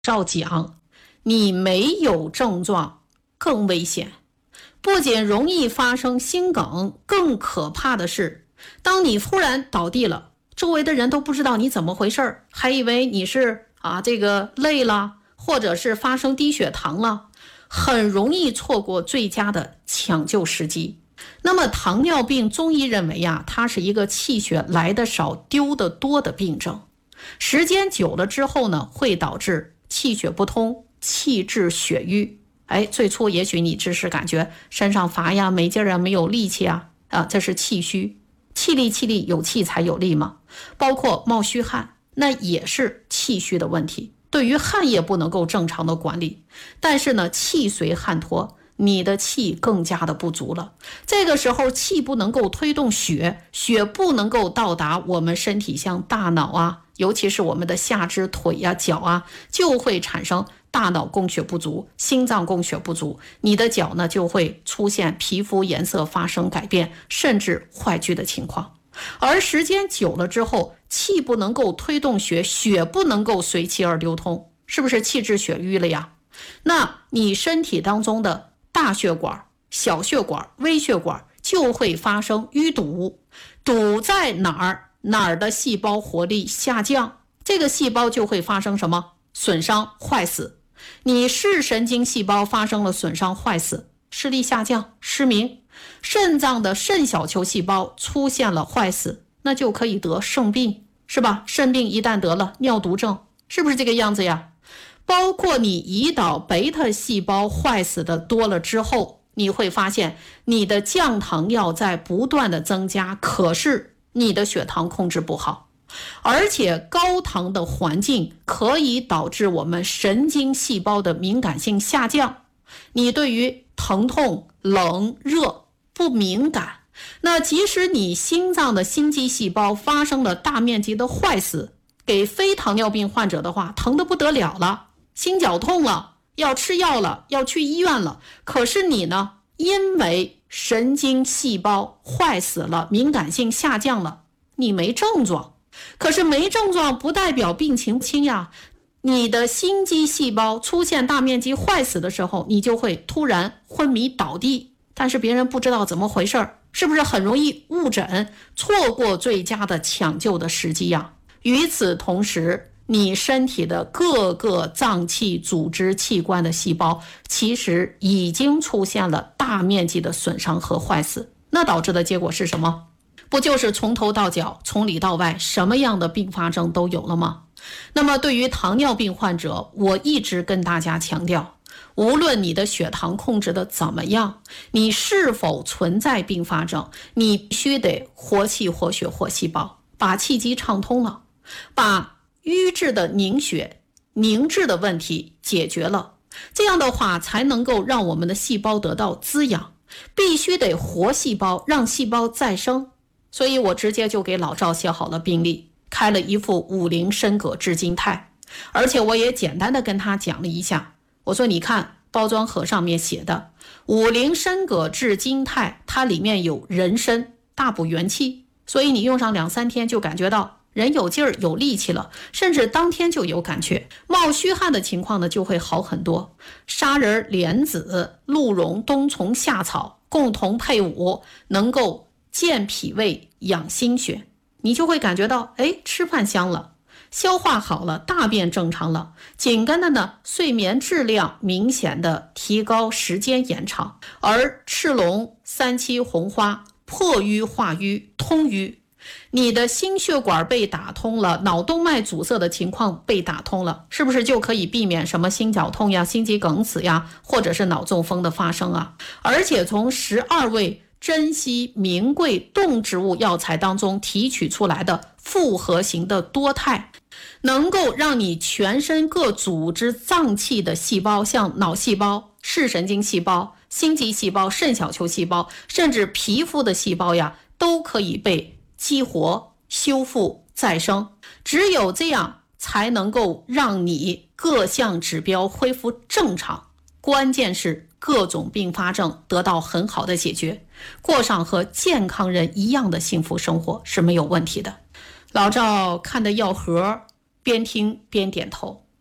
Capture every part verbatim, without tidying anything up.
照讲，你没有症状更危险，不仅容易发生心梗，更可怕的是，当你忽然倒地了，周围的人都不知道你怎么回事，还以为你是啊这个累了，或者是发生低血糖了，很容易错过最佳的抢救时机。那么糖尿病，中医认为呀，它是一个气血来得少丢得多的病症，时间久了之后呢，会导致气血不通，气滞血瘀。哎，最初也许你只是感觉身上乏呀、没劲儿啊、没有力气啊，啊，这是气虚。气力气力，有气才有力嘛。包括冒虚汗，那也是气虚的问题。对于汗液不能够正常的管理，但是呢，气随汗脱，你的气更加的不足了。这个时候气不能够推动血，血不能够到达我们身体像大脑啊，尤其是我们的下肢腿呀、脚啊，就会产生大脑供血不足，心脏供血不足，你的脚呢就会出现皮肤颜色发生改变，甚至坏疽的情况。而时间久了之后，气不能够推动血，血不能够随气而流通，是不是气滞血瘀了呀？那你身体当中的大血管、小血管、微血管就会发生淤堵，堵在哪儿，哪儿的细胞活力下降，这个细胞就会发生什么？损伤、坏死。你视神经细胞发生了损伤、坏死，视力下降、失明。肾脏的肾小球细胞出现了坏死，那就可以得肾病，是吧？肾病一旦得了，尿毒症，是不是这个样子呀？包括你胰岛贝塔细胞坏死的多了之后，你会发现你的降糖药在不断的增加，可是你的血糖控制不好。而且高糖的环境可以导致我们神经细胞的敏感性下降，你对于疼痛、冷、热不敏感。那即使你心脏的心肌细胞发生了大面积的坏死，给非糖尿病患者的话，疼得不得了了，心绞痛了，要吃药了，要去医院了。可是你呢，因为神经细胞坏死了，敏感性下降了，你没症状。可是没症状不代表病情轻呀，你的心肌细胞出现大面积坏死的时候，你就会突然昏迷倒地，但是别人不知道怎么回事，是不是很容易误诊，错过最佳的抢救的时机呀？与此同时，你身体的各个脏器、组织、器官的细胞其实已经出现了大面积的损伤和坏死，那导致的结果是什么？不就是从头到脚，从里到外，什么样的并发症都有了吗？那么对于糖尿病患者，我一直跟大家强调，无论你的血糖控制的怎么样，你是否存在并发症，你必须得活气活血活细胞，把气机畅通了，把瘀滞的凝血凝滞的问题解决了，这样的话才能够让我们的细胞得到滋养，必须得活细胞，让细胞再生。所以我直接就给老赵写好了病历，开了一副五苓参葛炙金泰，而且我也简单的跟他讲了一下，我说你看包装盒上面写的五苓参葛炙金泰，它里面有人参，大补元气，所以你用上两三天就感觉到人有劲儿有力气了，甚至当天就有感觉，冒虚汗的情况呢就会好很多。砂仁、莲子、鹿茸、冬虫夏草共同配伍，能够健脾胃养心血，你就会感觉到哎，吃饭香了，消化好了，大便正常了，紧跟的呢，睡眠质量明显的提高，时间延长。而赤龙、三七红花破瘀化瘀通瘀，你的心血管被打通了，脑动脉阻塞的情况被打通了，是不是就可以避免什么心绞痛呀、心肌梗死呀，或者是脑中风的发生啊？而且从十二味珍稀名贵动植物药材当中提取出来的复合型的多肽，能够让你全身各组织脏器的细胞，像脑细胞、视神经细胞、心肌细胞、肾小球细胞，甚至皮肤的细胞呀，都可以被激活、修复、再生。只有这样才能够让你各项指标恢复正常，关键是各种并发症得到很好的解决，过上和健康人一样的幸福生活是没有问题的。老赵看的药盒，边听边点头。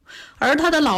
而他的老